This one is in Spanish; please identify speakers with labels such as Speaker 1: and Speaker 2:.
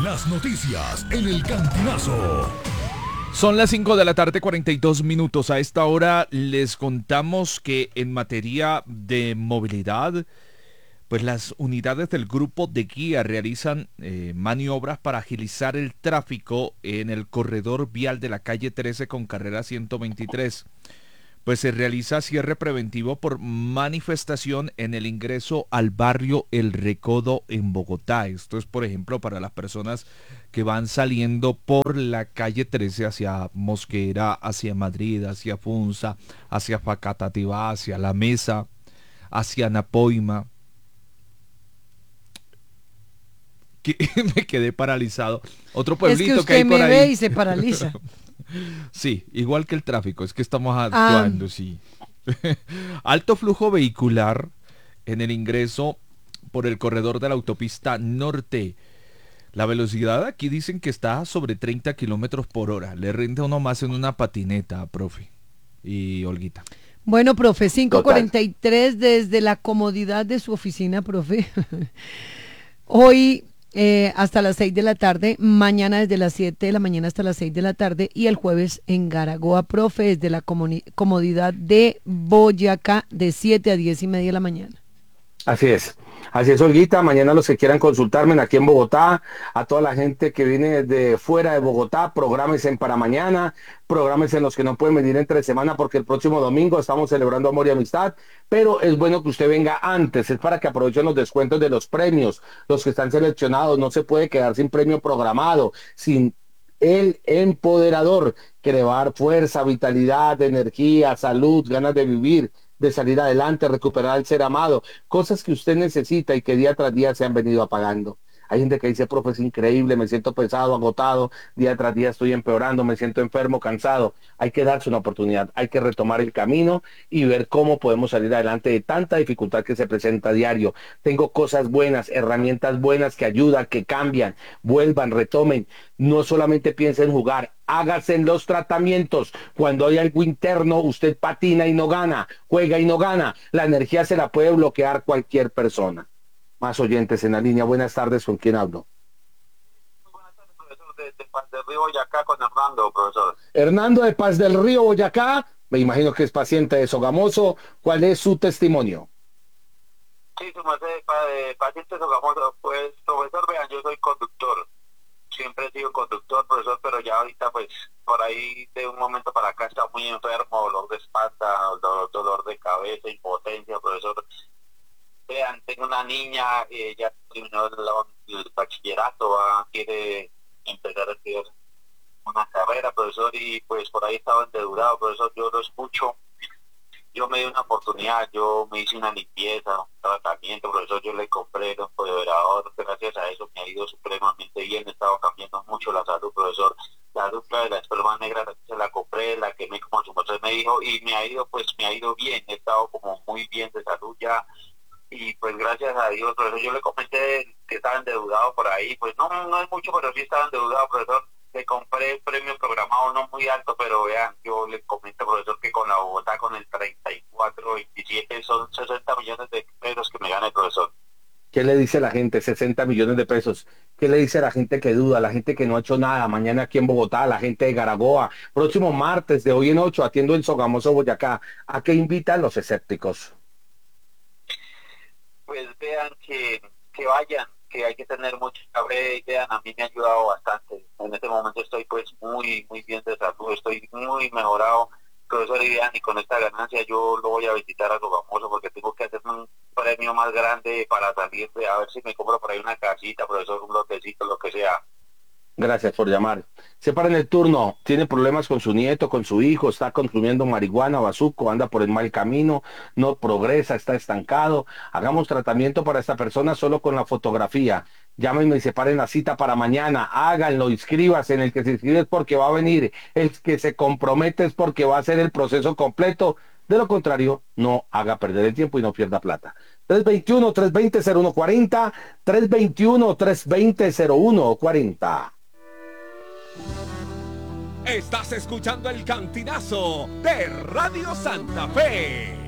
Speaker 1: Las noticias en el Cantinazo.
Speaker 2: Son las 5 de la tarde, 42 minutos. A esta hora les contamos que en materia de movilidad, pues las unidades del grupo de guía realizan maniobras para agilizar el tráfico en el corredor vial de la calle 13 con carrera 123. Pues se realiza cierre preventivo por manifestación en el ingreso al barrio El Recodo en Bogotá. Esto es, por ejemplo, para las personas que van saliendo por la calle 13 hacia Mosquera, hacia Madrid, hacia Funza, hacia Facatativá, hacia La Mesa, hacia Napoima. Que me quedé paralizado. Otro pueblito que hay por ahí.
Speaker 3: Es que usted me ve y se paraliza.
Speaker 2: Sí, igual que el tráfico, es que estamos actuando, sí. Alto flujo vehicular en el ingreso por el corredor de la autopista norte. La velocidad aquí dicen que está sobre 30 kilómetros por hora. Le rinde uno más en una patineta, profe. Y Olguita.
Speaker 3: Bueno, profe, 5:43 desde la comodidad de su oficina, profe. Hoy hasta las 6 de la tarde, mañana desde las 7 de la mañana hasta las 6 de la tarde y el jueves en Garagoa, profe, desde la comodidad de Boyacá de 7 a 10 y media de la mañana.
Speaker 4: Así es, Olguita. Mañana los que quieran consultarme aquí en Bogotá, a toda la gente que viene de fuera de Bogotá, prográmense para mañana, prográmense en los que no pueden venir entre semana porque el próximo domingo estamos celebrando amor y amistad, pero es bueno que usted venga antes, es para que aprovechen los descuentos de los premios, los que están seleccionados, no se puede quedar sin premio programado, sin el empoderador que le va a dar fuerza, vitalidad, energía, salud, ganas de vivir, de salir adelante, recuperar el ser amado, cosas que usted necesita y que día tras día se han venido apagando. Hay gente que dice, profe, es increíble, me siento pesado, agotado, día tras día estoy empeorando, me siento enfermo, cansado. Hay que darse una oportunidad, hay que retomar el camino y ver cómo podemos salir adelante de tanta dificultad que se presenta a diario. Tengo cosas buenas, herramientas buenas que ayudan, que cambian, vuelvan, retomen. No solamente piensen en jugar, hágase en los tratamientos. Cuando hay algo interno, usted patina y no gana, juega y no gana. La energía se la puede bloquear cualquier persona. Más oyentes en la línea. Buenas tardes, ¿con quién hablo?
Speaker 5: Muy buenas tardes, profesor, de Paz del Río Boyacá con Hernando, profesor.
Speaker 4: Hernando de Paz del Río, Boyacá. Me imagino que es paciente de Sogamoso. ¿Cuál es su testimonio?
Speaker 5: Sí, su merced, paciente Sogamoso. Pues, profesor, vean, yo soy conductor. Siempre he sido conductor, profesor, pero ya ahorita, pues, por ahí de un momento para acá está muy enfermo, dolor de espalda, dolor de cabeza, impotencia, profesor. Vean, tengo una niña, ya terminó el bachillerato, quiere empezar a estudiar una carrera, profesor, y pues por ahí estaba endeudado, profesor, yo lo escucho, yo me di una oportunidad, yo me hice una limpieza, un tratamiento, profesor, yo le compré el empoderador, gracias a eso me ha ido supremamente bien, he estado cambiando mucho la salud, profesor, la dupla de la esperma negra se la compré, la quemé como su mujer me dijo, y me ha ido bien, he estado como muy bien de salud ya. Y pues gracias a Dios, profesor, yo le comenté que estaba endeudado por ahí, pues no es mucho, pero sí estaba endeudado, profesor. Le compré el premio programado, no muy alto, pero vean, yo le comento, profesor, que con la Bogotá, con el 34-27, son 60 millones de pesos que me gana el profesor.
Speaker 4: ¿Qué le dice la gente? 60 millones de pesos. ¿Qué le dice a la gente que duda, la gente que no ha hecho nada? Mañana aquí en Bogotá, la gente de Garagoa. Próximo martes, de hoy en 8, atiendo en Sogamoso, Boyacá. ¿A qué invitan los escépticos?
Speaker 5: Pues vean que vayan, que hay que tener mucha fe, vean, a mí me ha ayudado bastante. En este momento estoy pues muy bien de salud, estoy muy mejorado, profesor, y vean, y con esta ganancia yo lo voy a visitar a Sogamoso porque tengo que hacerme un premio más grande para salir, a ver si me compro por ahí una casita, profesor, un lotecito, lo que sea.
Speaker 4: Gracias por llamar. Separen el turno. Tiene problemas con su nieto, con su hijo, está consumiendo marihuana, bazuco, anda por el mal camino, no progresa, está estancado. Hagamos tratamiento para esta persona solo con la fotografía. Llámenme y separen la cita para mañana. Háganlo, inscríbase. En el que se inscribe es porque va a venir. El que se compromete es porque va a hacer el proceso completo. De lo contrario, no haga perder el tiempo y no pierda plata. 321-320-0140, 321-320-0140.
Speaker 1: Estás escuchando el Cantinazo de Radio Santa Fe.